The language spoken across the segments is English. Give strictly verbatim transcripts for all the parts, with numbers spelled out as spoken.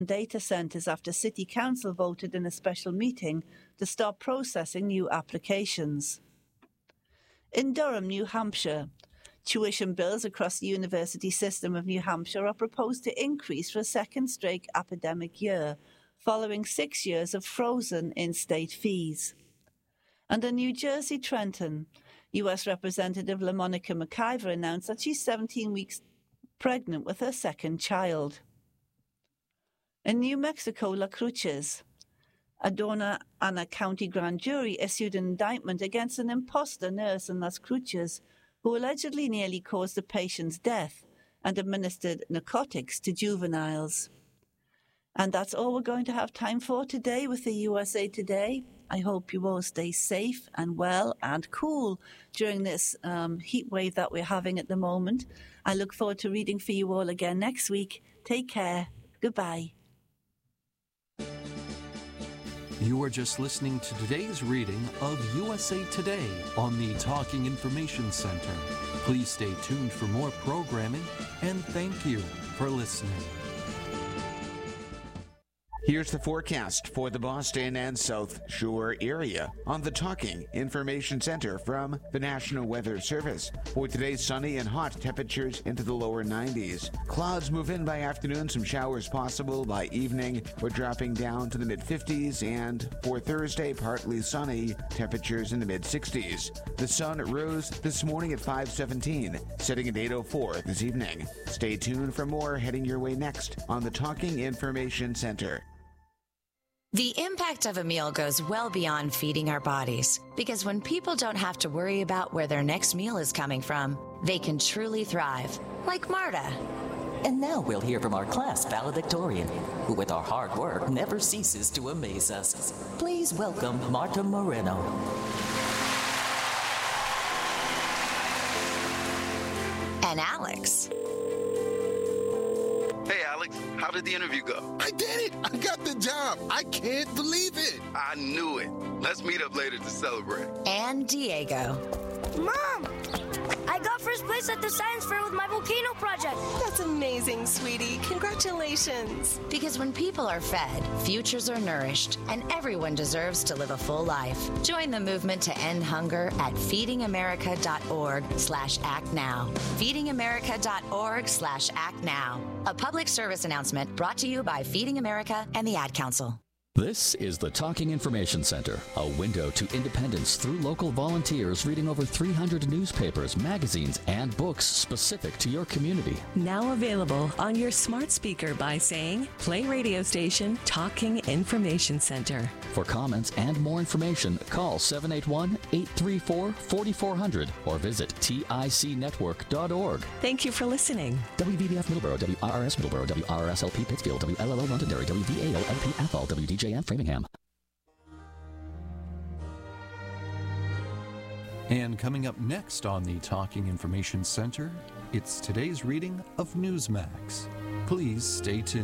data centres after City Council voted in a special meeting to stop processing new applications. In Durham, New Hampshire, tuition bills across the university system of New Hampshire are proposed to increase for a second straight academic year, following six years of frozen in-state fees. And in New Jersey, Trenton, U S Representative LaMonica McIver announced that she's seventeen weeks pregnant with her second child. In New Mexico, La Cruces, a Dona Ana County grand jury issued an indictment against an imposter nurse in Las Cruces who allegedly nearly caused the patient's death and administered narcotics to juveniles. And that's all we're going to have time for today with the U S A Today. I hope you all stay safe and well and cool during this um, heat wave that we're having at the moment. I look forward to reading for you all again next week. Take care. Goodbye. You are just listening to today's reading of U S A Today on the Talking Information Center. Please stay tuned for more programming, and thank you for listening. Here's the forecast for the Boston and South Shore area on the Talking Information Center from the National Weather Service. For today, sunny and hot, temperatures into the lower nineties. Clouds move in by afternoon, some showers possible by evening. We're dropping down to the mid-fifties, and for Thursday, partly sunny, temperatures in the mid-sixties. The sun rose this morning at five seventeen, setting at eight oh four this evening. Stay tuned for more heading your way next on the Talking Information Center. The impact of a meal goes well beyond feeding our bodies, because when people don't have to worry about where their next meal is coming from, they can truly thrive, like Marta. And now we'll hear from our class valedictorian, who with our hard work never ceases to amaze us. Please welcome Marta Moreno. And Alex. Hey, Alex, how did the interview go? I did it! I got the job! I can't believe it! I knew it. Let's meet up later to celebrate. And Diego. Mom! I got first place at the science fair with my volcano project. That's amazing, sweetie. Congratulations. Because when people are fed, futures are nourished, and everyone deserves to live a full life. Join the movement to end hunger at feedingamerica.org slash act now. feedingamerica.org slash act now. A public service announcement brought to you by Feeding America and the Ad Council. This is the Talking Information Center, a window to independence through local volunteers reading over three hundred newspapers, magazines, and books specific to your community. Now available on your smart speaker by saying, play radio station Talking Information Center. For comments and more information, call seven eight one, eight three four, four four zero zero or visit tic network dot org. Thank you for listening. W V B F Middleborough, W R R S Middleborough, W R R S L P Pittsfield, W L L O Londonderry, W V A O L P Athol, W D J M Framingham. And coming up next on the Talking Information Center, it's today's reading of Newsmax. Please stay tuned.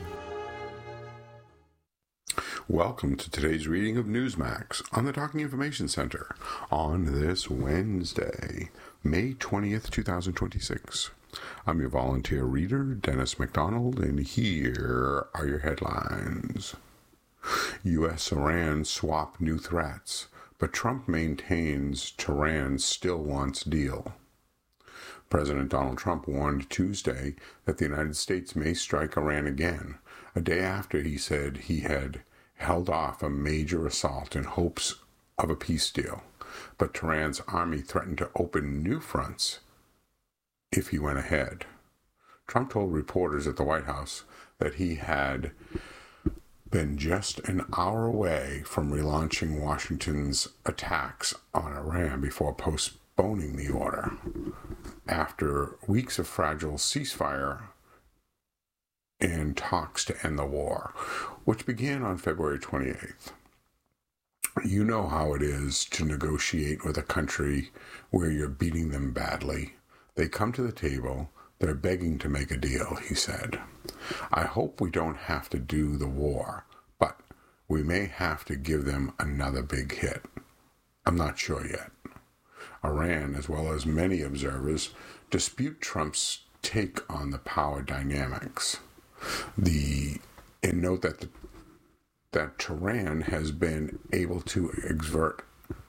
Welcome to today's reading of Newsmax on the Talking Information Center on this Wednesday, May twentieth, twenty twenty-six. I'm your volunteer reader, Dennis McDonald, and here are your headlines. U S Iran swap new threats, but Trump maintains Tehran still wants deal. President Donald Trump warned Tuesday that the United States may strike Iran again, a day after he said he had held off a major assault in hopes of a peace deal, but Tehran's army threatened to open new fronts if he went ahead. Trump told reporters at the White House that he had been just an hour away from relaunching Washington's attacks on Iran before postponing the order. After weeks of fragile ceasefire and talks to end the war, which began on February twenty-eighth. You know how it is to negotiate with a country where you're beating them badly. They come to the table, they're begging to make a deal, he said. I hope we don't have to do the war, but we may have to give them another big hit. I'm not sure yet. Iran, as well as many observers, dispute Trump's take on the power dynamics. The and note that the, that Tehran has been able to exert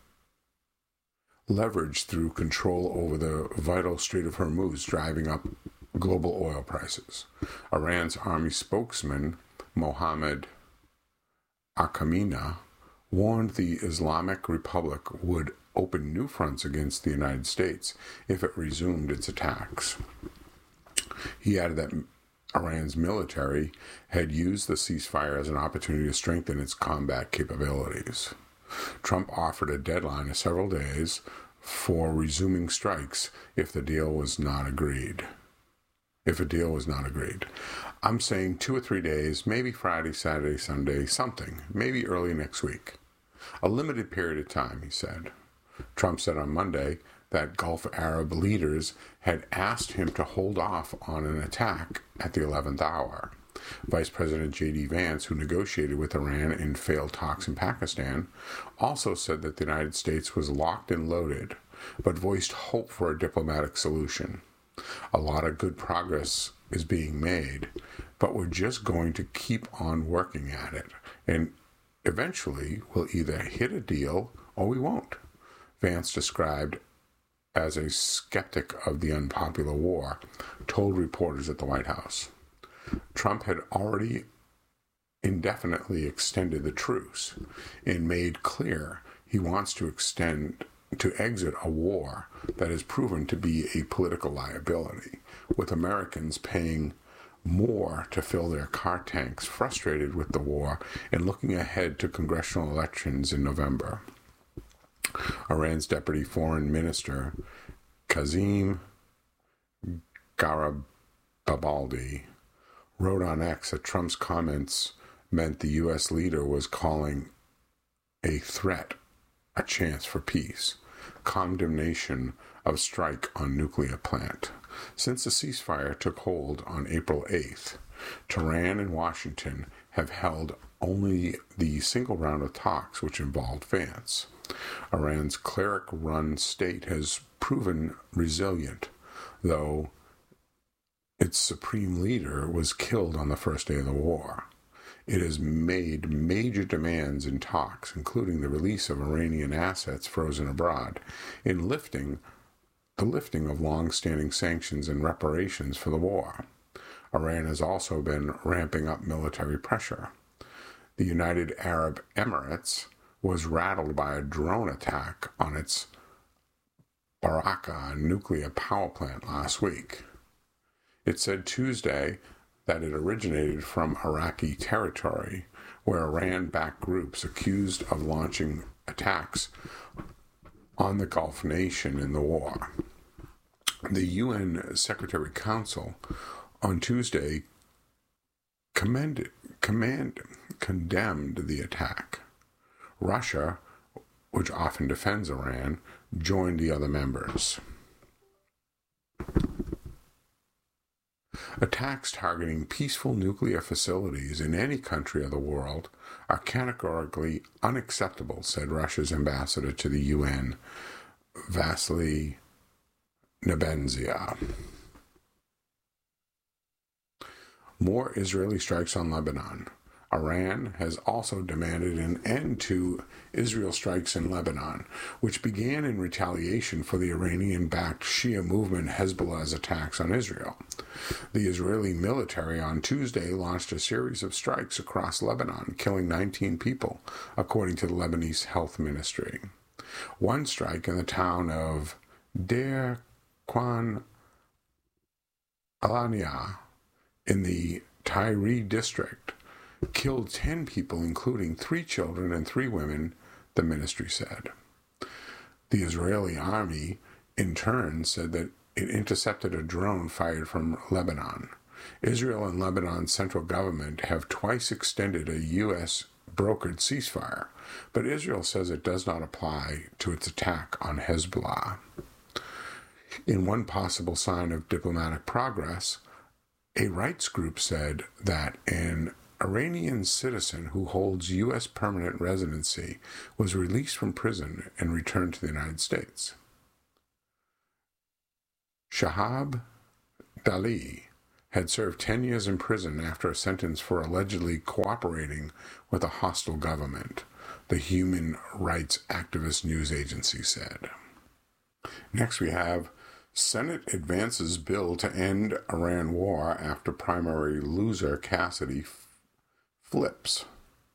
leverage through control over the vital Strait of Hormuz, driving up global oil prices. Iran's army spokesman, Mohammad Akamina, warned the Islamic Republic would open new fronts against the United States if it resumed its attacks. He added that Iran's military had used the ceasefire as an opportunity to strengthen its combat capabilities. Trump offered a deadline of several days for resuming strikes if the deal was not agreed. If a deal was not agreed. I'm saying two or three days, maybe Friday, Saturday, Sunday, something, maybe early next week. A limited period of time, he said. Trump said on Monday that Gulf Arab leaders had asked him to hold off on an attack at the eleventh hour. Vice President J D Vance, who negotiated with Iran in failed talks in Pakistan, also said that the United States was locked and loaded, but voiced hope for a diplomatic solution. A lot of good progress is being made, but we're just going to keep on working at it, and eventually we'll either hit a deal or we won't, Vance, described as a skeptic of the unpopular war, told reporters at the White House. Trump had already indefinitely extended the truce and made clear he wants to extend to exit a war that has proven to be a political liability, with Americans paying more to fill their car tanks, frustrated with the war and looking ahead to congressional elections in November. Iran's Deputy Foreign Minister, Kazim Garibaldi, wrote on X that Trump's comments meant the U S leader was calling a threat a chance for peace, condemnation of strike on nuclear plant. Since the ceasefire took hold on April eighth, Tehran and Washington have held only the single round of talks which involved Vance. Iran's cleric-run state has proven resilient, though its supreme leader was killed on the first day of the war. It has made major demands in talks, including the release of Iranian assets frozen abroad, in lifting the lifting of long-standing sanctions and reparations for the war. Iran has also been ramping up military pressure. The United Arab Emirates was rattled by a drone attack on its Barakah nuclear power plant last week. It said Tuesday that it originated from Iraqi territory, where Iran-backed groups accused of launching attacks on the Gulf nation in the war. The U N Secretary Council on Tuesday commended, command, condemned the attack. Russia, which often defends Iran, joined the other members. Attacks targeting peaceful nuclear facilities in any country of the world are categorically unacceptable, said Russia's ambassador to the U N, Vasily Nebenzia. More Israeli strikes on Lebanon. Iran has also demanded an end to Israel strikes in Lebanon, which began in retaliation for the Iranian-backed Shia movement Hezbollah's attacks on Israel. The Israeli military on Tuesday launched a series of strikes across Lebanon, killing nineteen people, according to the Lebanese Health Ministry. One strike in the town of Deir Khan Alania in the Tyre district killed ten people, including three children and three women, the ministry said. The Israeli army, in turn, said that it intercepted a drone fired from Lebanon. Israel and Lebanon's central government have twice extended a U S brokered ceasefire, but Israel says it does not apply to its attack on Hezbollah. In one possible sign of diplomatic progress, a rights group said that an Iranian citizen who holds U S permanent residency was released from prison and returned to the United States. Shahab Dali had served ten years in prison after a sentence for allegedly cooperating with a hostile government, the human rights activist news agency said. Next we have Senate advances bill to end Iran war after primary loser Cassidy f- flips.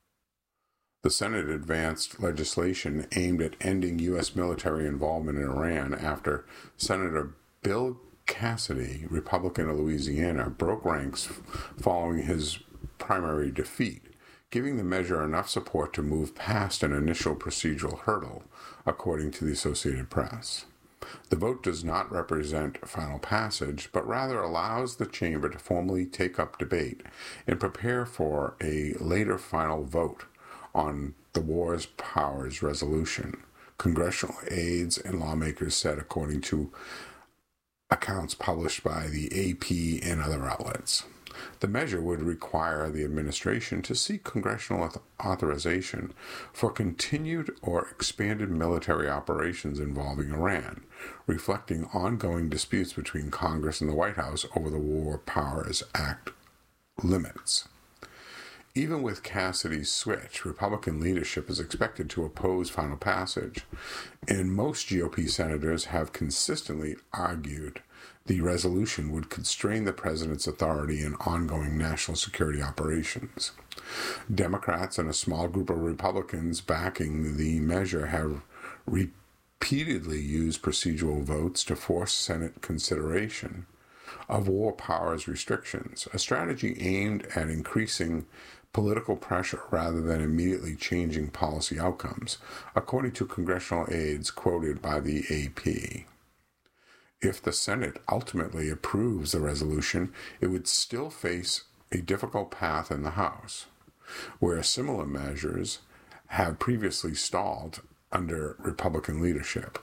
The Senate advanced legislation aimed at ending U S military involvement in Iran after Senator Bill Cassidy, Republican of Louisiana, broke ranks following his primary defeat, giving the measure enough support to move past an initial procedural hurdle, according to the Associated Press. The vote does not represent final passage, but rather allows the chamber to formally take up debate and prepare for a later final vote on the War's Powers Resolution, congressional aides and lawmakers said, according to accounts published by the A P and other outlets. The measure would require the administration to seek congressional authorization for continued or expanded military operations involving Iran, reflecting ongoing disputes between Congress and the White House over the War Powers Act limits. Even with Cassidy's switch, Republican leadership is expected to oppose final passage, and most G O P senators have consistently argued the resolution would constrain the president's authority in ongoing national security operations. Democrats and a small group of Republicans backing the measure have repeatedly used procedural votes to force Senate consideration of war powers restrictions, a strategy aimed at increasing political pressure rather than immediately changing policy outcomes, according to congressional aides quoted by the A P. If the Senate ultimately approves the resolution, it would still face a difficult path in the House, where similar measures have previously stalled under Republican leadership.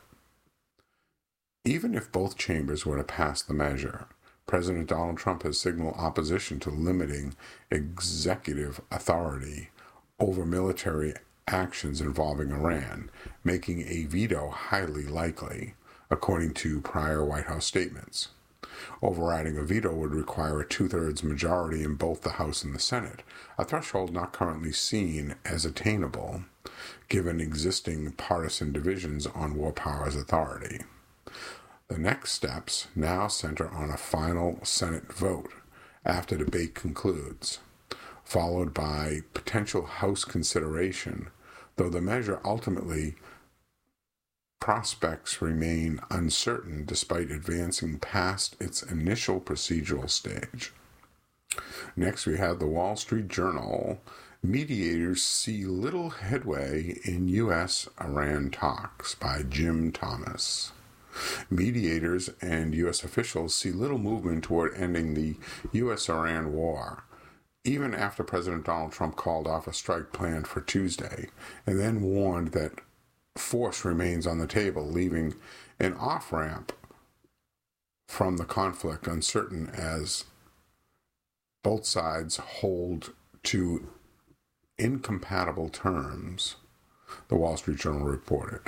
Even if both chambers were to pass the measure, President Donald Trump has signaled opposition to limiting executive authority over military actions involving Iran, making a veto highly likely, according to prior White House statements. Overriding a veto would require a two-thirds majority in both the House and the Senate, a threshold not currently seen as attainable, given existing partisan divisions on war powers authority. The next steps now center on a final Senate vote after debate concludes, followed by potential House consideration, though the measure ultimately prospects remain uncertain despite advancing past its initial procedural stage. Next, we have the Wall Street Journal. Mediators see little headway in U S Iran talks by Jim Thomas. Mediators and U S officials see little movement toward ending the U S Iran war, even after President Donald Trump called off a strike planned for Tuesday, and then warned that force remains on the table, leaving an off-ramp from the conflict uncertain as both sides hold to incompatible terms, the Wall Street Journal reported.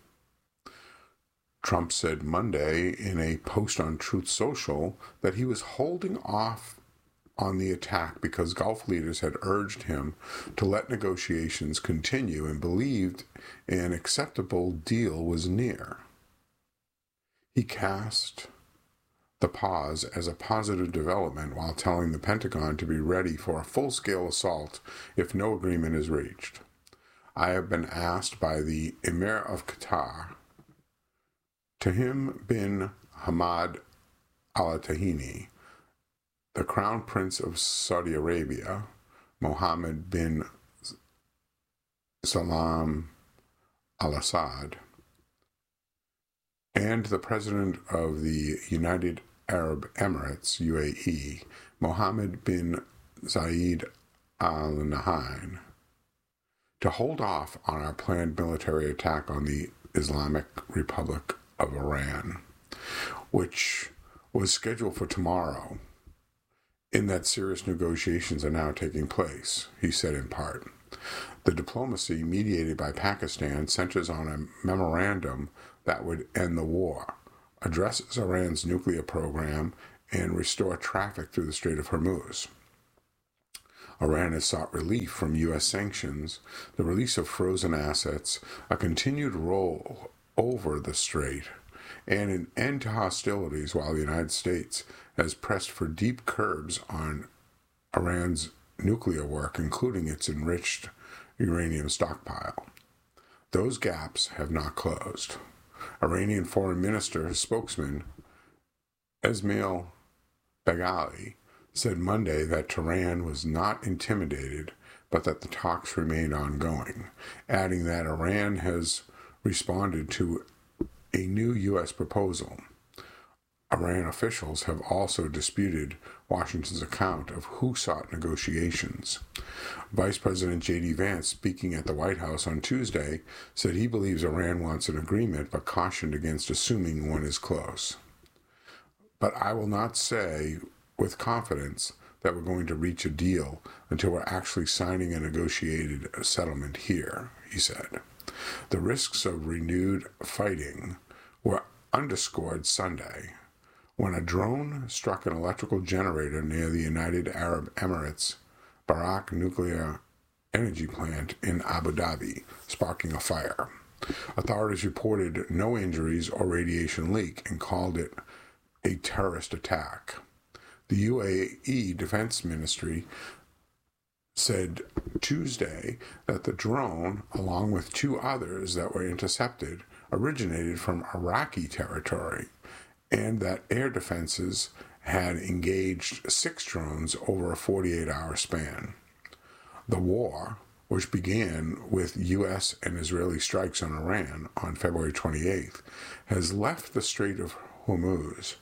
Trump said Monday in a post on Truth Social that he was holding off on the attack because Gulf leaders had urged him to let negotiations continue and believed an acceptable deal was near. He cast the pause as a positive development while telling the Pentagon to be ready for a full-scale assault if no agreement is reached. I have been asked by the Emir of Qatar, Tamim bin Hamad Al Thani, the Crown Prince of Saudi Arabia, Mohammed bin Salman Al Saud, and the President of the United Arab Emirates, U A E, Mohammed bin Zayed Al Nahyan, to hold off on our planned military attack on the Islamic Republic of Iran, which was scheduled for tomorrow, in that serious negotiations are now taking place, he said in part. The diplomacy mediated by Pakistan centers on a memorandum that would end the war, addresses Iran's nuclear program, and restore traffic through the Strait of Hormuz. Iran has sought relief from U S sanctions, the release of frozen assets, a continued roll over the strait, and an end to hostilities while the United States has pressed for deep curbs on Iran's nuclear work, including its enriched uranium stockpile. Those gaps have not closed. Iranian Foreign Minister spokesman Esmail Baghali said Monday that Tehran was not intimidated, but that the talks remained ongoing, adding that Iran has responded to a new U S proposal. Iran officials have also disputed Washington's account of who sought negotiations. Vice President J D Vance, speaking at the White House on Tuesday, said he believes Iran wants an agreement, but cautioned against assuming one is close. But I will not say with confidence that we're going to reach a deal until we're actually signing a negotiated settlement here, he said. The risks of renewed fighting were underscored Sunday when a drone struck an electrical generator near the United Arab Emirates Barak nuclear energy plant in Abu Dhabi, sparking a fire. Authorities reported no injuries or radiation leak and called it a terrorist attack. The U A E Defense Ministry said Tuesday that the drone, along with two others that were intercepted, originated from Iraqi territory, and that air defenses had engaged six drones over a forty-eight hour span. The war, which began with U S and Israeli strikes on Iran on February twenty-eighth, has left the Strait of Hormuz,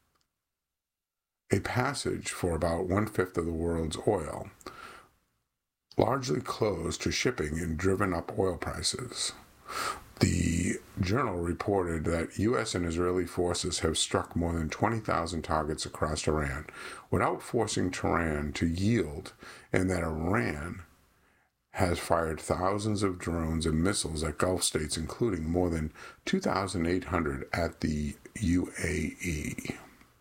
a passage for about one-fifth of the world's oil, largely closed to shipping and driven up oil prices. The Journal reported that U S and Israeli forces have struck more than twenty thousand targets across Iran without forcing Tehran to yield, and that Iran has fired thousands of drones and missiles at Gulf states, including more than two thousand eight hundred at the U A E.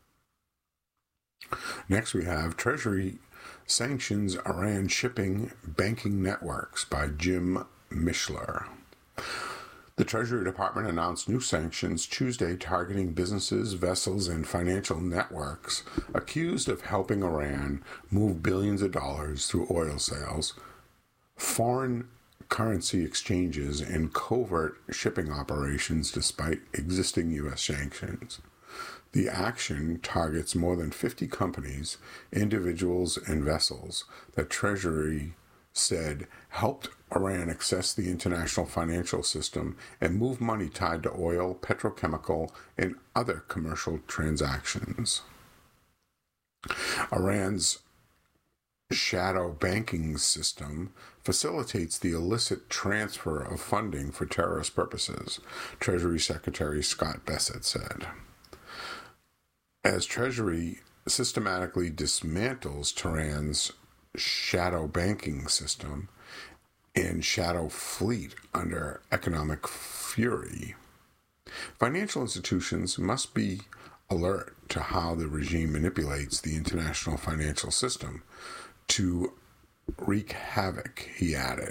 Next we have Treasury sanctions Iran shipping banking networks by Jim Mishler. The Treasury Department announced new sanctions Tuesday targeting businesses, vessels, and financial networks accused of helping Iran move billions of dollars through oil sales, foreign currency exchanges, and covert shipping operations despite existing U S sanctions. The action targets more than fifty companies, individuals, and vessels that Treasury said helped Iran access the international financial system and move money tied to oil, petrochemical, and other commercial transactions. Iran's shadow banking system facilitates the illicit transfer of funding for terrorist purposes, Treasury Secretary Scott Bessent said. As Treasury systematically dismantles Tehran's shadow banking system and shadow fleet under economic fury, financial institutions must be alert to how the regime manipulates the international financial system to wreak havoc, he added.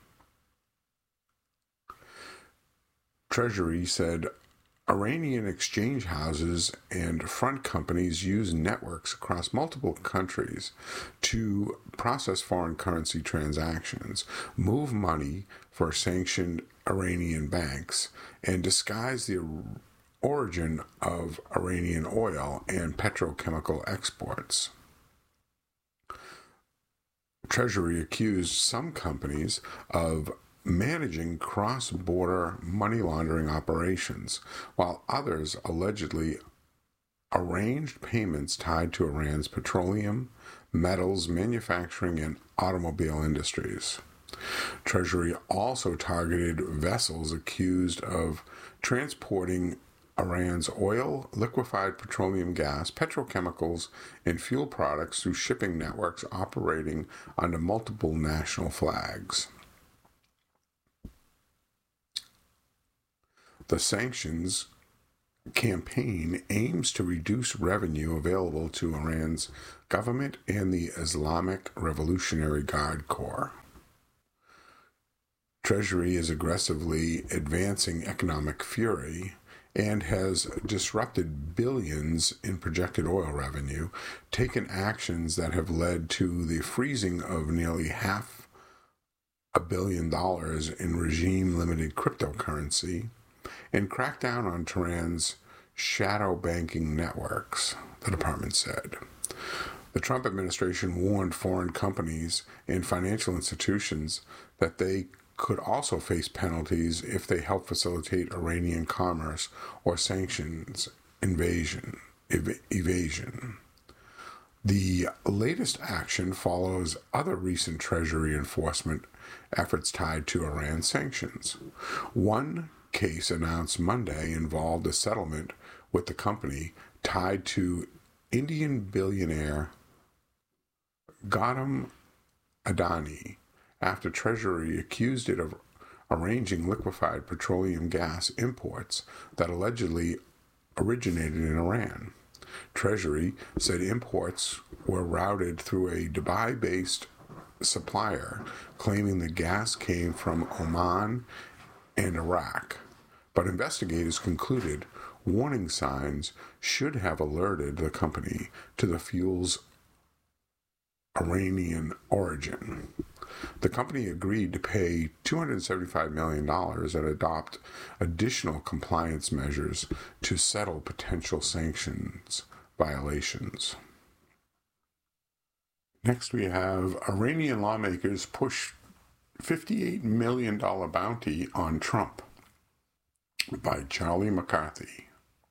Treasury said Iranian exchange houses and front companies use networks across multiple countries to process foreign currency transactions, move money for sanctioned Iranian banks, and disguise the origin of Iranian oil and petrochemical exports. Treasury accused some companies of managing cross-border money laundering operations, while others allegedly arranged payments tied to Iran's petroleum, metals, manufacturing, and automobile industries. Treasury also targeted vessels accused of transporting Iran's oil, liquefied petroleum gas, petrochemicals, and fuel products through shipping networks operating under multiple national flags. The sanctions campaign aims to reduce revenue available to Iran's government and the Islamic Revolutionary Guard Corps. Treasury is aggressively advancing economic fury and has disrupted billions in projected oil revenue, taken actions that have led to the freezing of nearly half a billion dollars in regime-limited cryptocurrency, and cracked down on Tehran's shadow banking networks, the department said. The Trump administration warned foreign companies and financial institutions that they could also face penalties if they help facilitate Iranian commerce or sanctions invasion, ev- evasion. The latest action follows other recent Treasury enforcement efforts tied to Iran sanctions. One case announced Monday involved a settlement with the company tied to Indian billionaire Gautam Adani after Treasury accused it of arranging liquefied petroleum gas imports that allegedly originated in Iran. Treasury said imports were routed through a Dubai-based supplier, claiming the gas came from Oman and Iraq. But investigators concluded warning signs should have alerted the company to the fuel's Iranian origin. The company agreed to pay two hundred seventy-five million dollars and adopt additional compliance measures to settle potential sanctions violations. Next, we have Iranian lawmakers push fifty-eight million dollars bounty on Trump by Charlie McCarthy.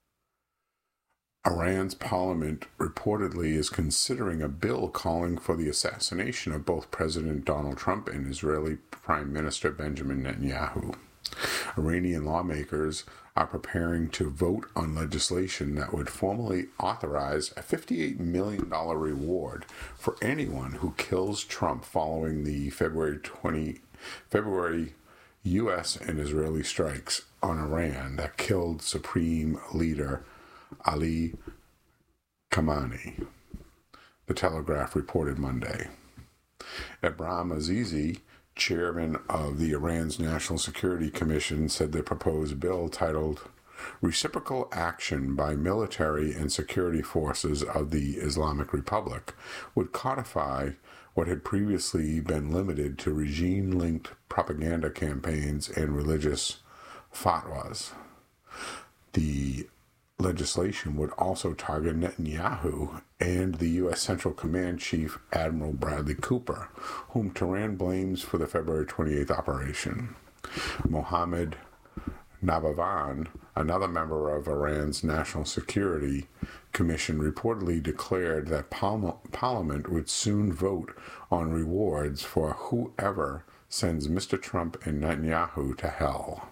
Iran's parliament reportedly is considering a bill calling for the assassination of both President Donald Trump and Israeli Prime Minister Benjamin Netanyahu. Iranian lawmakers are preparing to vote on legislation that would formally authorize a fifty-eight million dollars reward for anyone who kills Trump following the February twentieth, February U S and Israeli strikes on Iran that killed Supreme Leader Ali Khamenei, the Telegraph reported Monday. Ebrahim Azizi, chairman of the Iran's National Security Commission, said the proposed bill, titled Reciprocal Action by Military and Security Forces of the Islamic Republic, would codify what had previously been limited to regime-linked propaganda campaigns and religious fatwas. The legislation would also target Netanyahu and the U S Central Command Chief Admiral Bradley Cooper, whom Tehran blames for the February twenty-eighth operation. Mohammed Navavan, another member of Iran's National Security Commission, reportedly declared that Parliament would soon vote on rewards for whoever sends Mister Trump and Netanyahu to hell.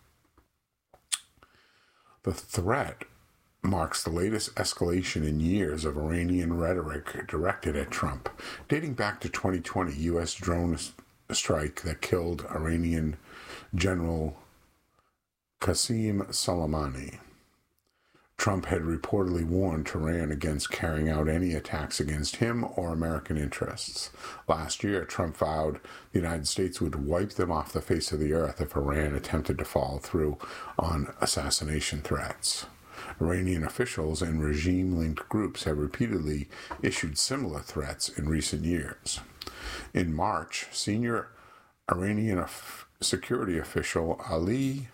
The threat marks the latest escalation in years of Iranian rhetoric directed at Trump, dating back to twenty twenty U S drone strike that killed Iranian General Qasem Soleimani. Trump had reportedly warned Tehran against carrying out any attacks against him or American interests. Last year, Trump vowed the United States would wipe them off the face of the earth if Iran attempted to follow through on assassination threats. Iranian officials and regime-linked groups have repeatedly issued similar threats in recent years. In March, senior Iranian of- security official Ali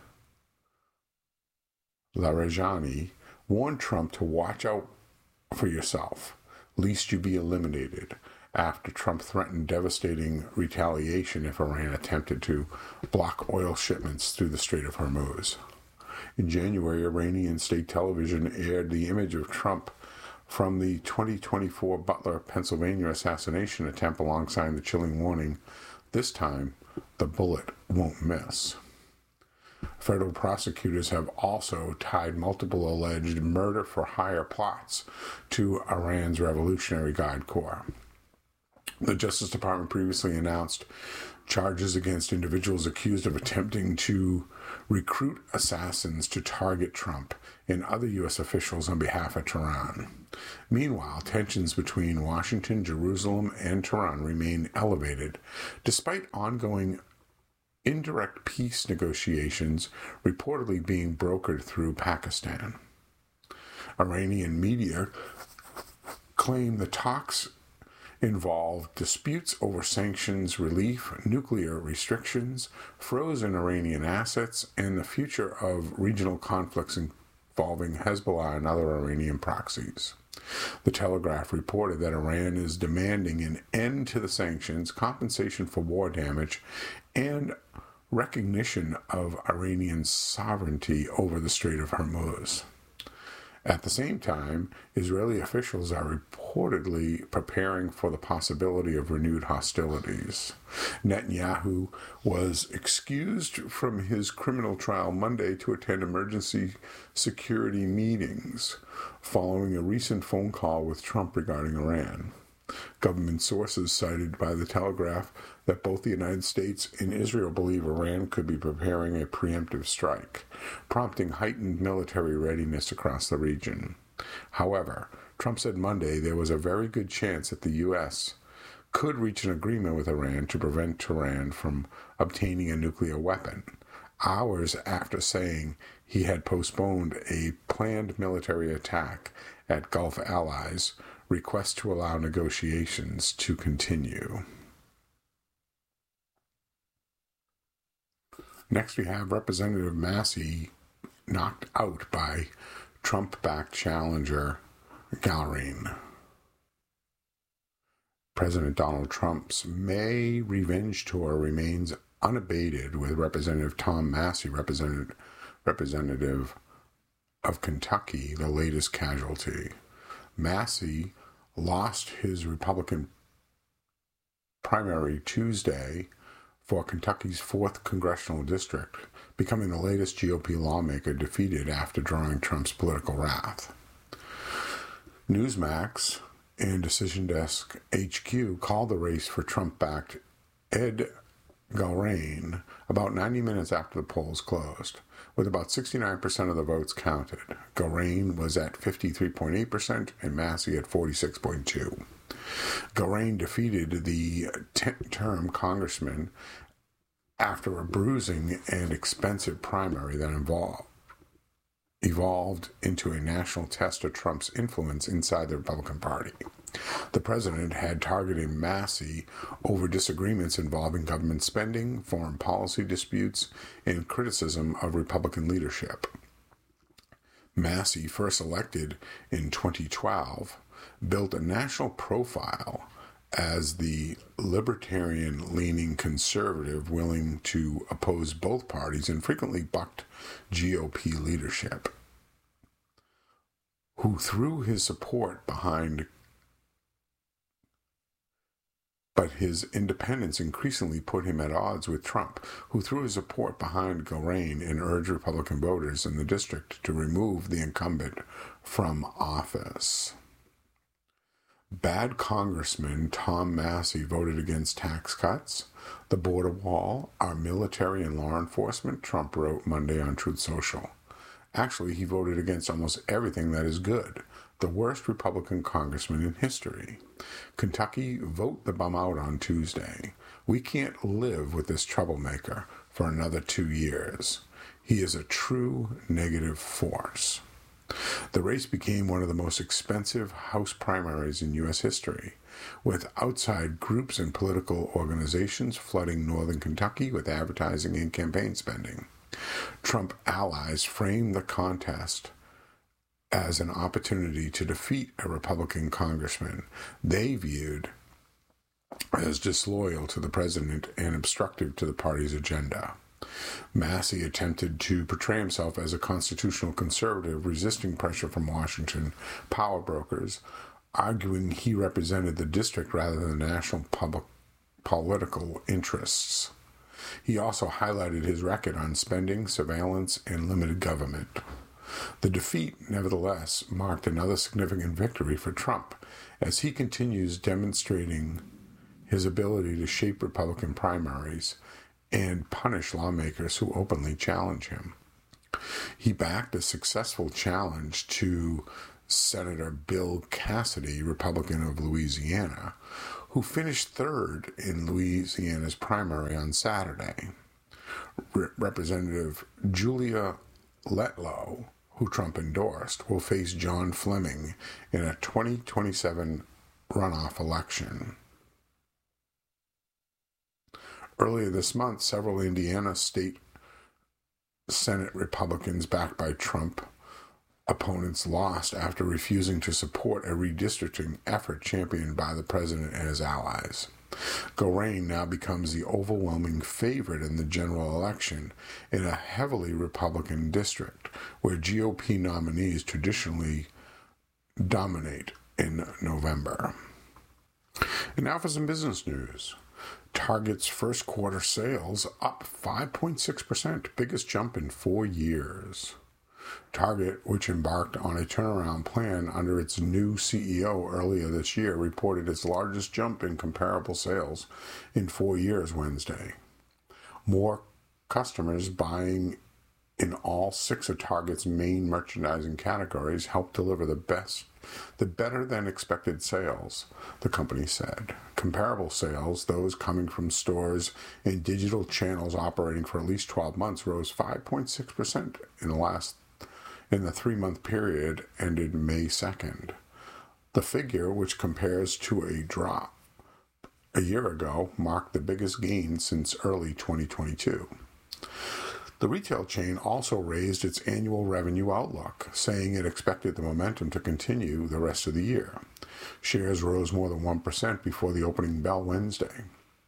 Larijani warned Trump to watch out for yourself, lest you be eliminated, after Trump threatened devastating retaliation if Iran attempted to block oil shipments through the Strait of Hormuz. In January, Iranian state television aired the image of Trump from the twenty twenty-four Butler, Pennsylvania assassination attempt alongside the chilling warning, "This time, the bullet won't miss." Federal prosecutors have also tied multiple alleged murder-for-hire plots to Iran's Revolutionary Guard Corps. The Justice Department previously announced charges against individuals accused of attempting to recruit assassins to target Trump and other U S officials on behalf of Tehran. Meanwhile, tensions between Washington, Jerusalem, and Tehran remain elevated, despite ongoing indirect peace negotiations reportedly being brokered through Pakistan. Iranian media claim the talks involved disputes over sanctions relief, nuclear restrictions, frozen Iranian assets, and the future of regional conflicts involving Hezbollah and other Iranian proxies. The Telegraph reported that Iran is demanding an end to the sanctions, compensation for war damage, and recognition of Iranian sovereignty over the Strait of Hormuz. At the same time, Israeli officials are reportedly preparing for the possibility of renewed hostilities. Netanyahu was excused from his criminal trial Monday to attend emergency security meetings following a recent phone call with Trump regarding Iran. Government sources cited by the Telegraph that both the United States and Israel believe Iran could be preparing a preemptive strike, prompting heightened military readiness across the region. However, Trump said Monday there was a very good chance that the U S could reach an agreement with Iran to prevent Tehran from obtaining a nuclear weapon, hours after saying he had postponed a planned military attack at Gulf allies, request to allow negotiations to continue. Next, we have Representative Massey knocked out by Trump-backed challenger Gallerine. President Donald Trump's May revenge tour remains unabated, with Representative Tom Massey, representative, representative of Kentucky, the latest casualty. Massey lost his Republican primary Tuesday for Kentucky's fourth congressional district, becoming the latest G O P lawmaker defeated after drawing Trump's political wrath. Newsmax and Decision Desk H Q called the race for Trump-backed Ed Gallerine about ninety minutes after the polls closed, with about sixty-nine percent of the votes counted. Gallerine was at fifty-three point eight percent and Massey at forty-six point two percent. Gallerine defeated the ten-term congressman after a bruising and expensive primary that involved evolved into a national test of Trump's influence inside the Republican Party. The president had targeted Massey over disagreements involving government spending, foreign policy disputes, and criticism of Republican leadership. Massey, first elected in twenty twelve, built a national profile as the libertarian-leaning conservative willing to oppose both parties and frequently bucked G O P leadership, who threw his support behind But his independence increasingly put him at odds with Trump, who threw his support behind Gallerine and urged Republican voters in the district to remove the incumbent from office. Bad Congressman Tom Massey voted against tax cuts, the border wall, our military and law enforcement, Trump wrote Monday on Truth Social. Actually, he voted against almost everything that is good. The worst Republican congressman in history. Kentucky, vote the bum out on Tuesday. We can't live with this troublemaker for another two years. He is a true negative force. The race became one of the most expensive House primaries in U S history, with outside groups and political organizations flooding northern Kentucky with advertising and campaign spending. Trump allies framed the contest as an opportunity to defeat a Republican congressman they viewed as disloyal to the president and obstructive to the party's agenda. Massey attempted to portray himself as a constitutional conservative resisting pressure from Washington power brokers, arguing he represented the district rather than national public political interests. He also highlighted his record on spending, surveillance, and limited government. The defeat, nevertheless, marked another significant victory for Trump as he continues demonstrating his ability to shape Republican primaries and punish lawmakers who openly challenge him. He backed a successful challenge to Senator Bill Cassidy, Republican of Louisiana, who finished third in Louisiana's primary on Saturday. Re- Representative Julia Letlow, who Trump endorsed, will face John Fleming in a twenty twenty-seven runoff election. Earlier this month, several Indiana state Senate Republicans backed by Trump opponents lost after refusing to support a redistricting effort championed by the president and his allies. Gorain now becomes the overwhelming favorite in the general election in a heavily Republican district where G O P nominees traditionally dominate in November. And now for some business news. Target's first quarter sales up five point six percent, biggest jump in four years. Target, which embarked on a turnaround plan under its new C E O earlier this year, reported its largest jump in comparable sales in four years Wednesday. More customers buying in all six of Target's main merchandising categories helped deliver the best, the better-than-expected sales, the company said. Comparable sales, those coming from stores and digital channels operating for at least twelve months, rose five point six percent in the last in the three-month period ended May second. The figure, which compares to a drop a year ago, marked the biggest gain since early twenty twenty-two. The retail chain also raised its annual revenue outlook, saying it expected the momentum to continue the rest of the year. Shares rose more than one percent before the opening bell Wednesday.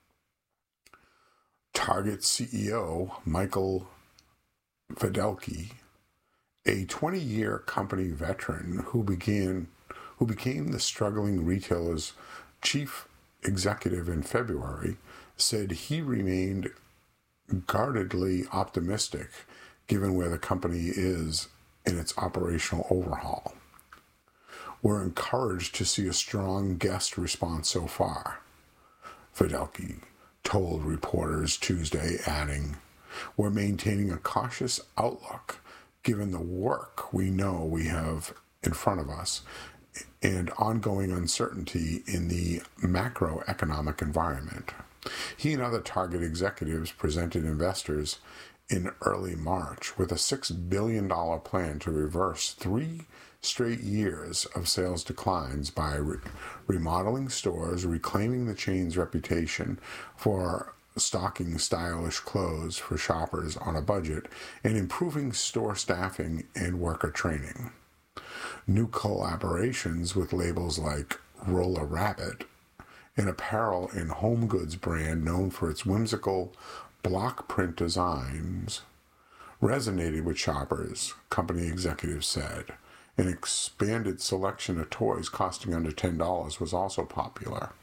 Target C E O Michael Fidelki, a twenty-year company veteran who began who became the struggling retailer's chief executive in February, said he remained guardedly optimistic given where the company is in its operational overhaul. We're encouraged to see a strong guest response so far, Fidelki told reporters Tuesday, adding, "We're maintaining a cautious outlook given the work we know we have in front of us and ongoing uncertainty in the macroeconomic environment." He and other Target executives presented investors in early March with a six billion dollars plan to reverse three straight years of sales declines by re- remodeling stores, reclaiming the chain's reputation for stocking stylish clothes for shoppers on a budget, and improving store staffing and worker training. New collaborations with labels like Roller Rabbit, an apparel and home goods brand known for its whimsical block print designs, resonated with shoppers, company executives said. An expanded selection of toys costing under ten dollars was also popular,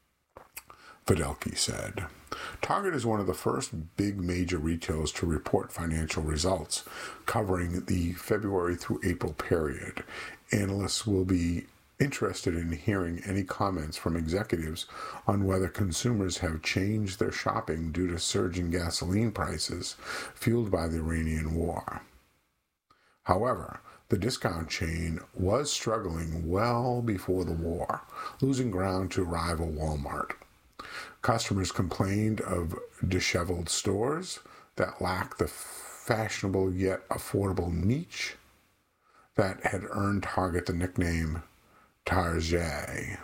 Fidelki said. Target is one of the first big major retailers to report financial results covering the February through April period. Analysts will be interested in hearing any comments from executives on whether consumers have changed their shopping due to surging gasoline prices fueled by the Iranian war. However, the discount chain was struggling well before the war, losing ground to rival Walmart. Customers complained of disheveled stores that lacked the fashionable yet affordable niche that had earned Target the nickname Target.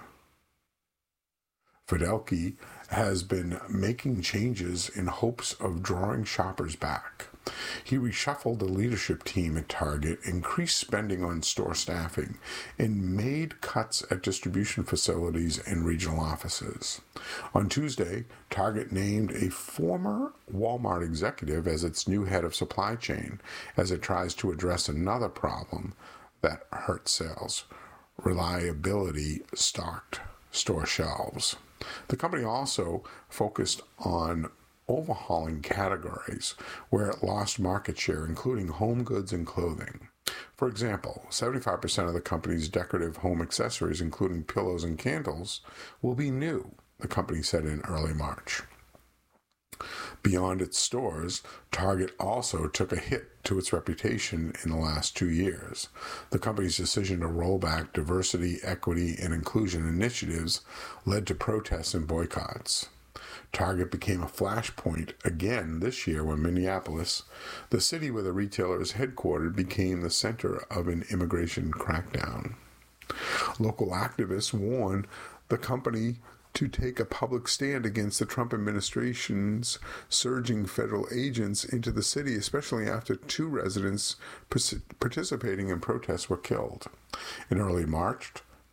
Fidelki has been making changes in hopes of drawing shoppers back. He reshuffled the leadership team at Target, increased spending on store staffing, and made cuts at distribution facilities and regional offices. On Tuesday, Target named a former Walmart executive as its new head of supply chain as it tries to address another problem that hurt sales: reliability stocked store shelves. The company also focused on overhauling categories where it lost market share, including home goods and clothing. For example, seventy-five percent of the company's decorative home accessories, including pillows and candles, will be new the company said in early March. Beyond its stores, Target also took a hit to its reputation in the last two years. The company's decision to roll back diversity, equity, and inclusion initiatives led to protests and boycotts. Target became a flashpoint again this year when Minneapolis, the city where the retailer is headquartered, became the center of an immigration crackdown. Local activists warned the company to take a public stand against the Trump administration's surging federal agents into the city, especially after two residents participating in protests were killed. In early March,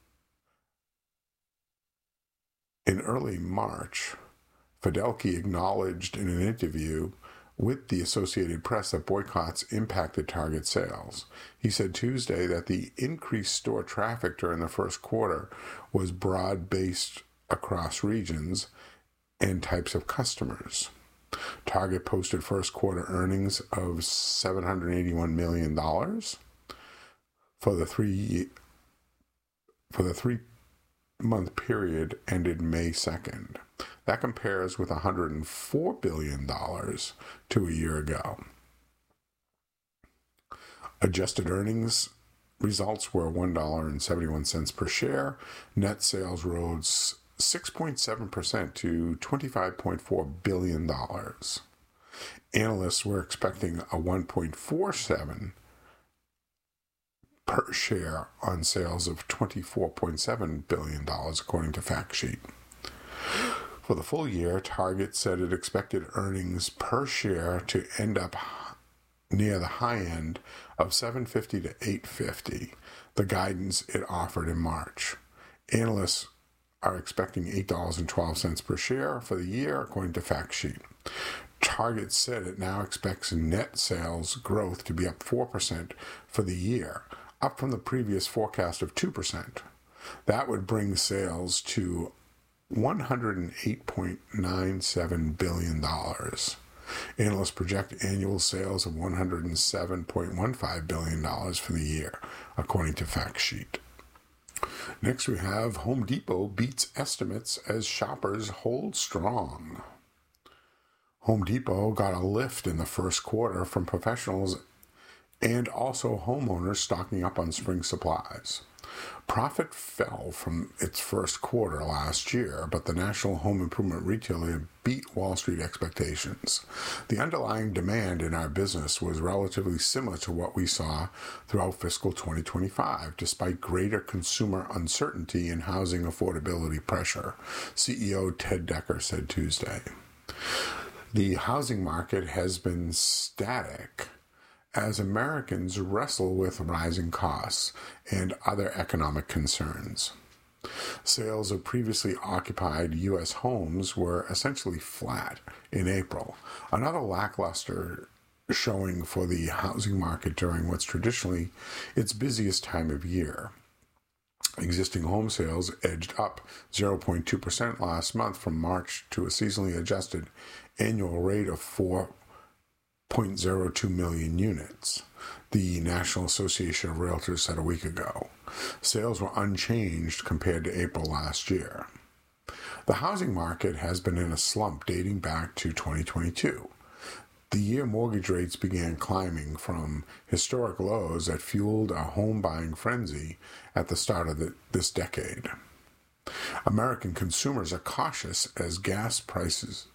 in early March, Fidelki acknowledged in an interview with the Associated Press that boycotts impacted Target sales. He said Tuesday that the increased store traffic during the first quarter was broad-based across regions and types of customers. Target posted first quarter earnings of seven hundred eighty-one million dollars for the three for the three month period ended May second. That compares with one hundred four billion dollars to a year ago. Adjusted earnings results were one dollar and seventy-one cents per share. Net sales rose six point seven percent to twenty-five point four billion dollars. Analysts were expecting a one point four seven per share on sales of twenty-four point seven billion dollars, according to FactSheet. For the full year, Target said it expected earnings per share to end up near the high end of seven fifty to eight fifty, the guidance it offered in March. Analysts are expecting eight dollars and twelve cents per share for the year, according to FactSheet. Target said it now expects net sales growth to be up four percent for the year, up from the previous forecast of two percent. That would bring sales to one hundred eight point nine seven billion dollars. Analysts project annual sales of one hundred seven point one five billion dollars for the year, according to FactSheet. Next, we have Home Depot beats estimates as shoppers hold strong. Home Depot got a lift in the first quarter from professionals and also homeowners stocking up on spring supplies. Profit fell from its first quarter last year, but the national home improvement retailer beat Wall Street expectations. The underlying demand in our business was relatively similar to what we saw throughout fiscal twenty twenty-five, despite greater consumer uncertainty and housing affordability pressure, C E O Ted Decker said Tuesday. The housing market has been static as Americans wrestle with rising costs and other economic concerns. Sales of previously occupied U S homes were essentially flat in April, another lackluster showing for the housing market during what's traditionally its busiest time of year. Existing home sales edged up zero point two percent last month from March to a seasonally adjusted annual rate of four point zero two million units, the National Association of Realtors said a week ago. Sales were unchanged compared to April last year. The housing market has been in a slump dating back to twenty twenty-two. The year mortgage rates began climbing from historic lows that fueled a home buying frenzy at the start of the, this decade. American consumers are cautious as gas prices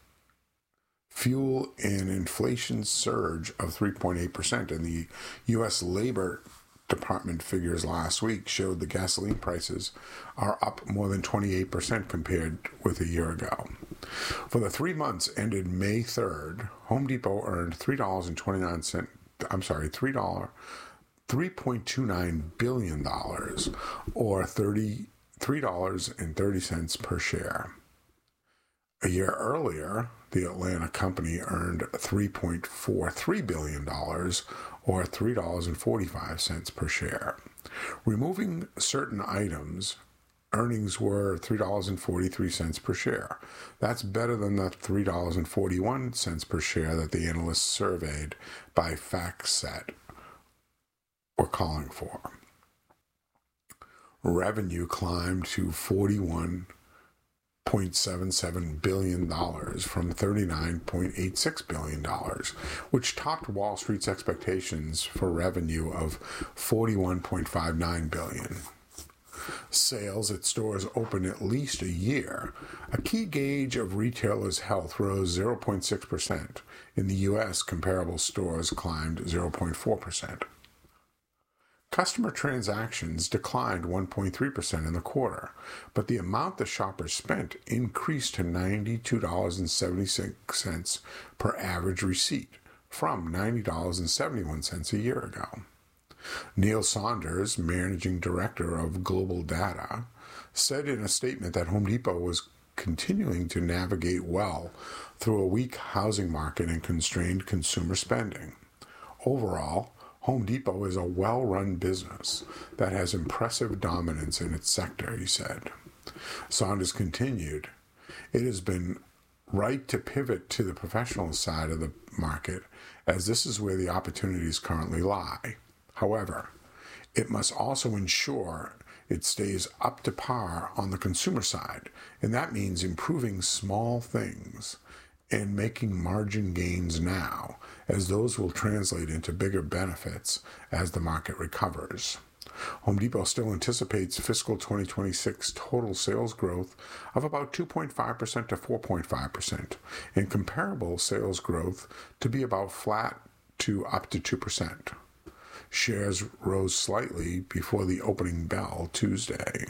fuel an inflation surge of three point eight percent, and the U S Labor Department figures last week showed the gasoline prices are up more than twenty-eight percent compared with a year ago. For the three months ended May third, Home Depot earned three dollars and twenty-nine cents, I'm sorry, three dollars, three point two nine billion dollars, or thirty-three dollars and thirty cents per share. A year earlier, the Atlanta company earned three point four three billion dollars, or three dollars and forty-five cents per share. Removing certain items, earnings were three dollars and forty-three cents per share. That's better than the three dollars and forty-one cents per share that the analysts surveyed by FactSet were calling for. Revenue climbed to forty-one point seven seven billion dollars from thirty-nine point eight six billion dollars, which topped Wall Street's expectations for revenue of forty-one point five nine billion dollars. Sales at stores open at least a year, a key gauge of retailers' health, rose zero point six percent. In the U S, comparable stores climbed zero point four percent. Customer transactions declined one point three percent in the quarter, but the amount the shoppers spent increased to ninety-two dollars and seventy-six cents per average receipt, from ninety dollars and seventy-one cents a year ago. Neil Saunders, managing director of Global Data, said in a statement that Home Depot was continuing to navigate well through a weak housing market and constrained consumer spending. Overall, Home Depot is a well-run business that has impressive dominance in its sector, he said. Saunders continued, "It has been right to pivot to the professional side of the market, as this is where the opportunities currently lie. However, it must also ensure it stays up to par on the consumer side, and that means improving small things and making margin gains now, as those will translate into bigger benefits as the market recovers." Home Depot still anticipates fiscal twenty twenty-six total sales growth of about two point five percent to four point five percent, and comparable sales growth to be about flat to up to two percent. Shares rose slightly before the opening bell Tuesday.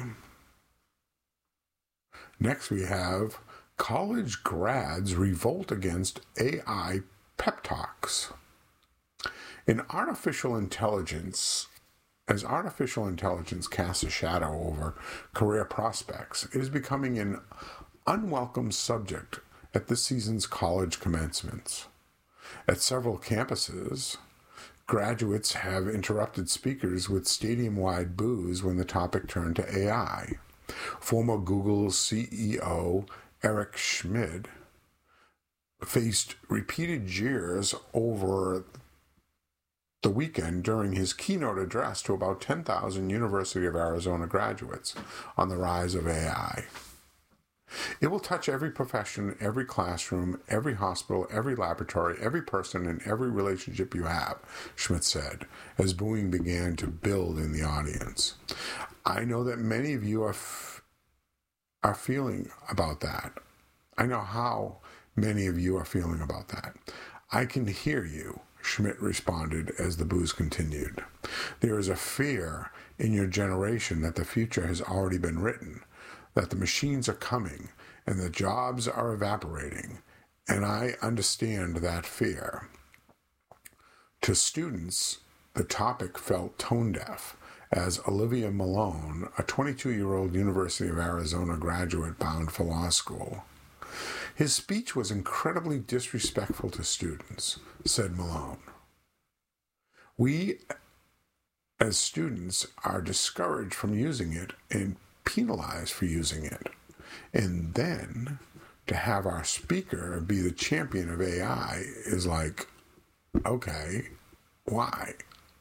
Next we have college grads revolt against A I pep talks. In artificial intelligence, as artificial intelligence casts a shadow over career prospects, it is becoming an unwelcome subject at this season's college commencements. At several campuses, graduates have interrupted speakers with stadium-wide boos when the topic turned to A I. Former Google C E O Eric Schmidt faced repeated jeers over the weekend during his keynote address to about ten thousand University of Arizona graduates on the rise of A I. "It will touch every profession, every classroom, every hospital, every laboratory, every person, and every relationship you have," Schmidt said, as booing began to build in the audience. "I know that many of you are, f- are feeling about that. I know how many of you are feeling about that. I can hear you," Schmidt responded as the boos continued. "There is a fear in your generation that the future has already been written, that the machines are coming and the jobs are evaporating, and I understand that fear." To students, the topic felt tone-deaf, as Olivia Malone, a twenty-two-year-old University of Arizona graduate bound for law school, "His speech was incredibly disrespectful to students," said Malone. "We, as students, are discouraged from using it and penalized for using it. And then to have our speaker be the champion of A I is like, okay, why?"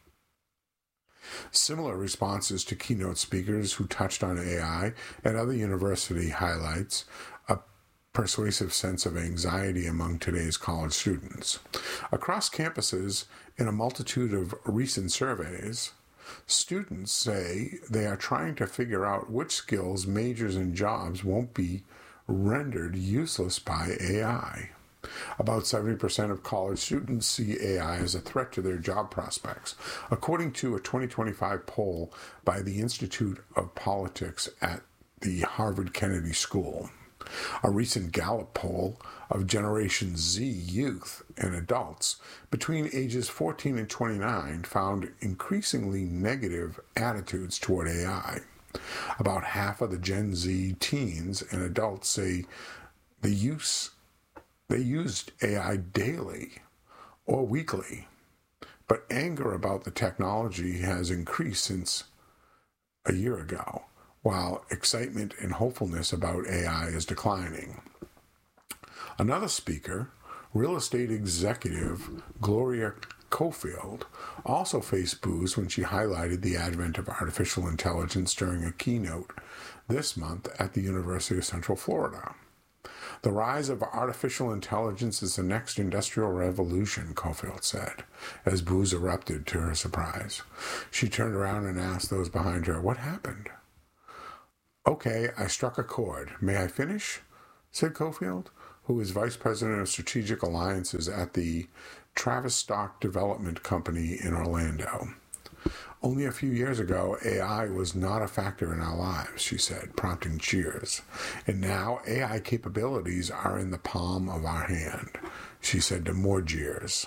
Similar responses to keynote speakers who touched on A I at other university highlights a persuasive sense of anxiety among today's college students. Across campuses, in a multitude of recent surveys, students say they are trying to figure out which skills, majors, and jobs won't be rendered useless by A I. About seventy percent of college students see A I as a threat to their job prospects, according to a twenty twenty-five poll by the Institute of Politics at the Harvard Kennedy School. A recent Gallup poll of Generation Z youth and adults between ages fourteen and twenty-nine found increasingly negative attitudes toward A I. About half of the Gen Z teens and adults say the use they used A I daily or weekly, but anger about the technology has increased since a year ago, while excitement and hopefulness about A I is declining. Another speaker, real estate executive Gloria Cofield also faced boos when she highlighted the advent of artificial intelligence during a keynote this month at the University of Central Florida. The rise of artificial intelligence is the next industrial revolution, Cofield said, as boos erupted to her surprise. She turned around and asked those behind her, "What happened?" "Okay, I struck a chord. May I finish?" said Cofield, who is Vice President of Strategic Alliances at the Tavistock Development Company in Orlando. "Only a few years ago, A I was not a factor in our lives," she said, prompting cheers. "And now A I capabilities are in the palm of our hand," she said to more jeers.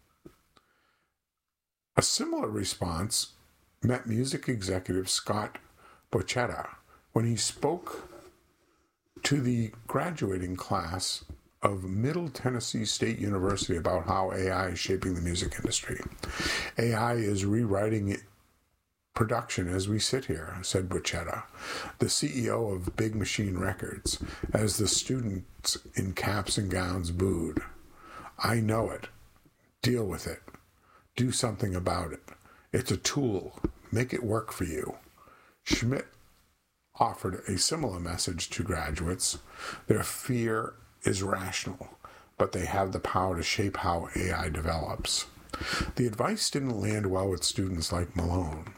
A similar response met music executive Scott Borchetta when he spoke to the graduating class of Middle Tennessee State University about how A I is shaping the music industry. "A I is rewriting production as we sit here," said Borchetta, the C E O of Big Machine Records, as the students in caps and gowns booed. "I know it. Deal with it. Do something about it. It's a tool. Make it work for you." Schmidt offered a similar message to graduates. Their fear is rational, but they have the power to shape how A I develops. The advice didn't land well with students like Malone,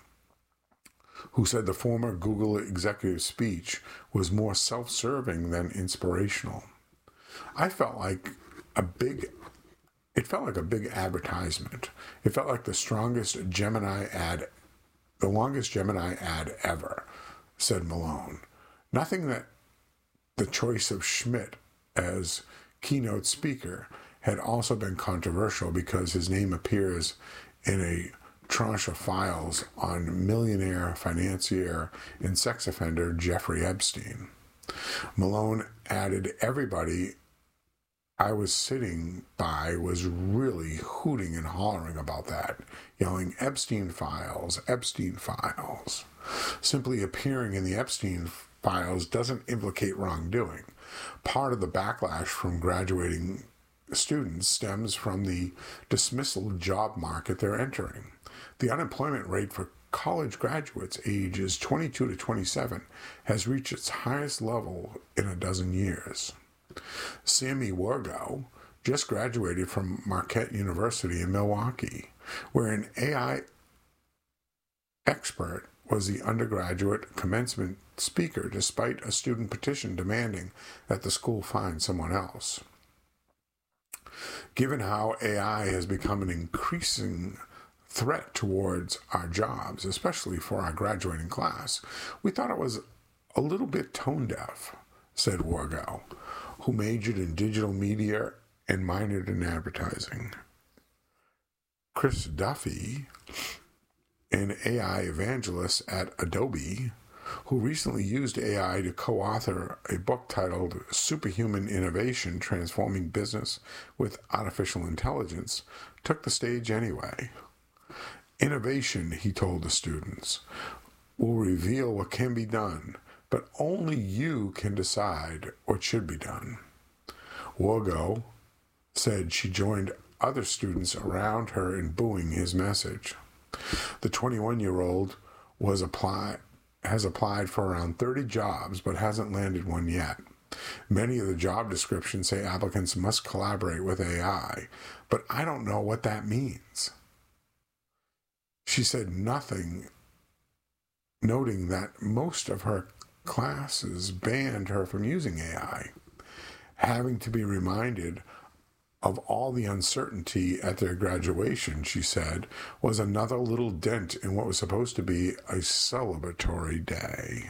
who said the former Google executive speech was more self-serving than inspirational. I felt like a big, it felt like a big advertisement. It felt like the strongest Gemini ad, the longest Gemini ad ever, said Malone. Nothing that the choice of Schmidt as keynote speaker had also been controversial because his name appears in a tranche of files on millionaire, financier, and sex offender Jeffrey Epstein. Malone added, "Everybody I was sitting by was really hooting and hollering about that, yelling, 'Epstein files, Epstein files.' Simply appearing in the Epstein files doesn't implicate wrongdoing. Part of the backlash from graduating students stems from the dismissal job market they're entering. The unemployment rate for college graduates ages twenty-two to twenty-seven has reached its highest level in a dozen years." Sammy Wargo just graduated from Marquette University in Milwaukee, where an A I expert was the undergraduate commencement speaker despite a student petition demanding that the school find someone else. "Given how A I has become an increasing threat towards our jobs, especially for our graduating class, we thought it was a little bit tone-deaf," said Wargo, who majored in digital media and minored in advertising. Chris Duffy, an A I evangelist at Adobe, who recently used A I to co-author a book titled Superhuman Innovation, Transforming Business with Artificial Intelligence, took the stage anyway. "Innovation," he told the students, "will reveal what can be done, but only you can decide what should be done." Wargo said she joined other students around her in booing his message. The twenty-one-year-old was apply, has applied for around thirty jobs but hasn't landed one yet. Many of the job descriptions say applicants must collaborate with A I, but I don't know what that means. She said nothing, noting that most of her classes banned her from using A I. Having to be reminded of all the uncertainty at their graduation, she said, was another little dent in what was supposed to be a celebratory day.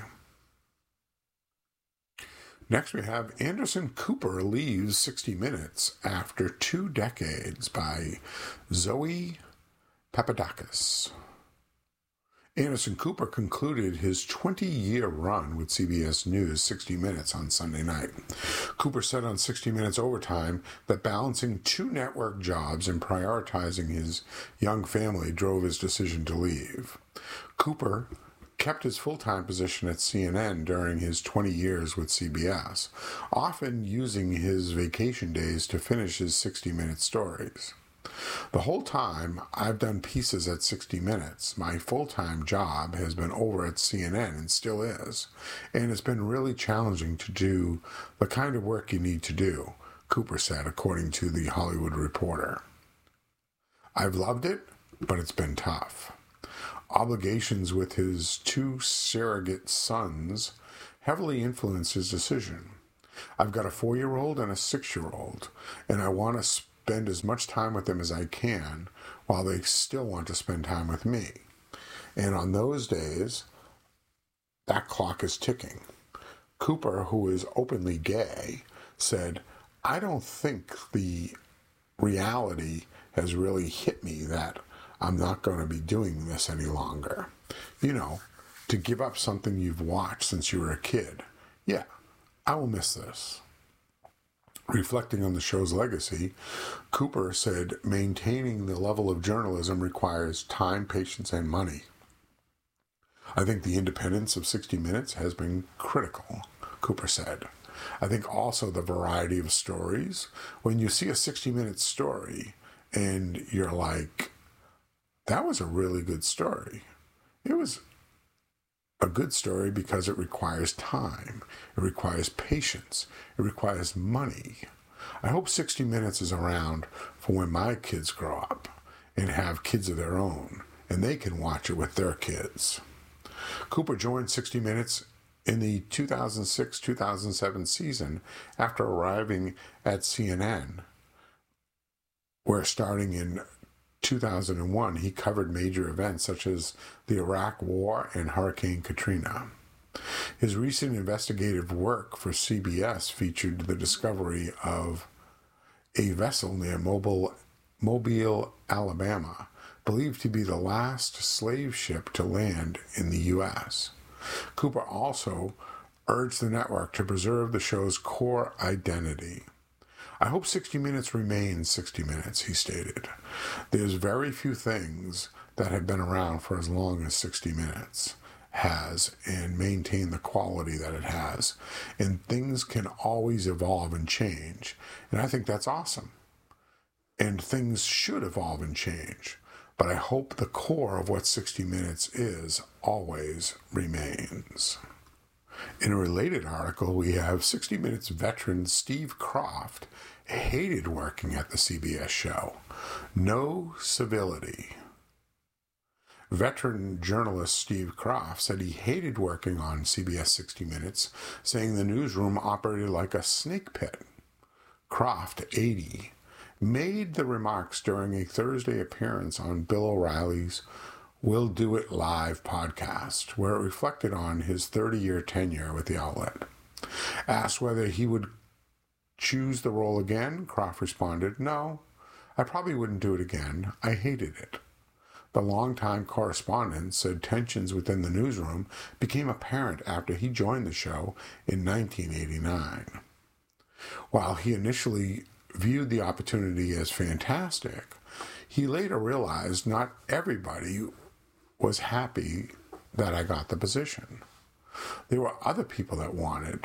Next we have Anderson Cooper leaves sixty minutes after two decades by Zoe Papadakis. Anderson Cooper concluded his twenty-year run with C B S News sixty minutes on Sunday night. Cooper said on sixty minutes Overtime that balancing two network jobs and prioritizing his young family drove his decision to leave. Cooper kept his full-time position at C N N during his twenty years with C B S, often using his vacation days to finish his sixty-minute stories. The whole time I've done pieces at sixty minutes, my full-time job has been over at C N N and still is, and it's been really challenging to do the kind of work you need to do, Cooper said, according to The Hollywood Reporter. I've loved it, but it's been tough. Obligations with his two surrogate sons heavily influenced his decision. I've got a four-year-old and a six-year-old, and I want to spend as much time with them as I can while they still want to spend time with me. And on those days, that clock is ticking. Cooper, who is openly gay, said, I don't think the reality has really hit me that I'm not going to be doing this any longer. You know, to give up something you've watched since you were a kid. Yeah, I will miss this. Reflecting on the show's legacy, Cooper said maintaining the level of journalism requires time, patience, and money. I think the independence of sixty minutes has been critical, Cooper said. I think also the variety of stories. When you see a sixty-minute story and you're like, that was a really good story. It was a good story because it requires time. It requires patience. It requires money. I hope sixty minutes is around for when my kids grow up and have kids of their own, and they can watch it with their kids. Cooper joined sixty minutes in the two thousand six two thousand seven season after arriving at C N N, where starting in two thousand one, he covered major events such as the Iraq War and Hurricane Katrina. His recent investigative work for C B S featured the discovery of a vessel near Mobile, Mobile, Alabama, believed to be the last slave ship to land in the U S. Cooper also urged the network to preserve the show's core identity. I hope sixty minutes remains sixty minutes, he stated. There's very few things that have been around for as long as sixty minutes has and maintain the quality that it has. And things can always evolve and change. And I think that's awesome. And things should evolve and change. But I hope the core of what sixty minutes is always remains. In a related article, we have sixty minutes veteran Steve Kroft hated working at the C B S show. No civility. Veteran journalist Steve Kroft said he hated working on C B S sixty minutes, saying the newsroom operated like a snake pit. Kroft, eighty, made the remarks during a Thursday appearance on Bill O'Reilly's We'll Do It Live podcast, where it reflected on his thirty-year tenure with the outlet. Asked whether he would choose the role again, Kroft responded, no, I probably wouldn't do it again. I hated it. The longtime correspondent said tensions within the newsroom became apparent after he joined the show in nineteen eighty-nine. While he initially viewed the opportunity as fantastic, he later realized not everybody was happy that I got the position. There were other people that wanted.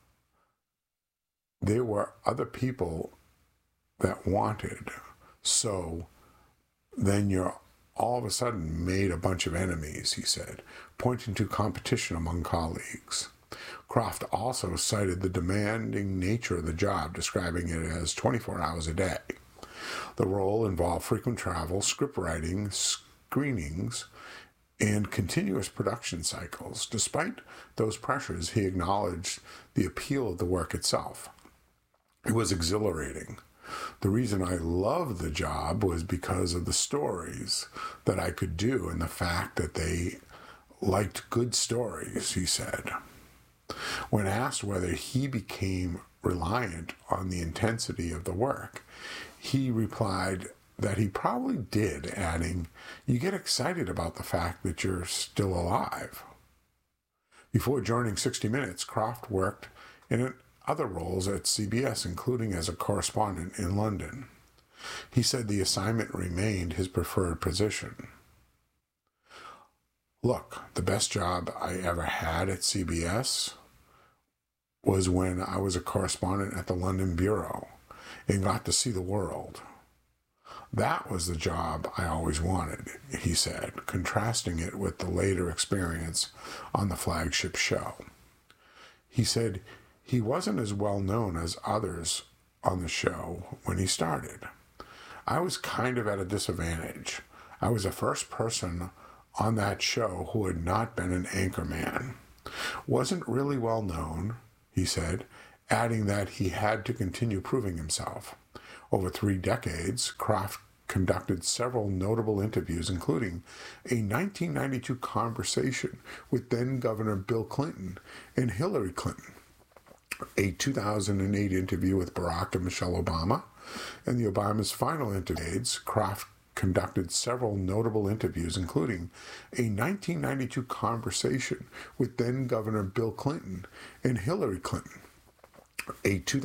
There were other people that wanted. So then you're all of a sudden made a bunch of enemies, he said, pointing to competition among colleagues. Kroft also cited the demanding nature of the job, describing it as twenty-four hours a day. The role involved frequent travel, script writing, screenings, and continuous production cycles. Despite those pressures, he acknowledged the appeal of the work itself. It was exhilarating. The reason I loved the job was because of the stories that I could do and the fact that they liked good stories, he said. When asked whether he became reliant on the intensity of the work, he replied that he probably did, adding, you get excited about the fact that you're still alive. Before joining sixty minutes, Kroft worked in other roles at C B S, including as a correspondent in London. He said the assignment remained his preferred position. Look, the best job I ever had at C B S was when I was a correspondent at the London Bureau and got to see the world. That was the job I always wanted, he said, contrasting it with the later experience on the flagship show. He said he wasn't as well known as others on the show when he started. I was kind of at a disadvantage. I was the first person on that show who had not been an anchorman. Wasn't really well known, he said, adding that he had to continue proving himself. Over three decades, Kraft conducted several notable interviews, including a nineteen ninety-two conversation with then-Governor Bill Clinton and Hillary Clinton, a two thousand eight interview with Barack and Michelle Obama, and the Obama's final interviews. Kraft conducted several notable interviews, including a nineteen ninety-two conversation with then-Governor Bill Clinton and Hillary Clinton, a two